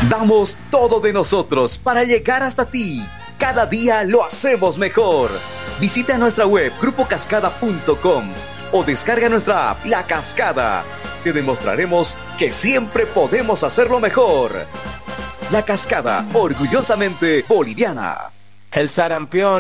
Damos todo de nosotros para llegar hasta ti. Cada día lo hacemos mejor. Visita nuestra web grupocascada.com o descarga nuestra app La Cascada. Te demostraremos que siempre podemos hacerlo mejor. La Cascada, orgullosamente boliviana. El sarampión